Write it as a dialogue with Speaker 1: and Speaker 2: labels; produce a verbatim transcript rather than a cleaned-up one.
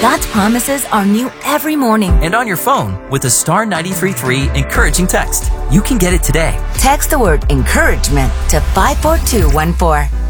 Speaker 1: God's promises are new every morning.
Speaker 2: And on your phone with the Star ninety-three point three encouraging text. You can get it today.
Speaker 1: Text the word encouragement to five four two one four.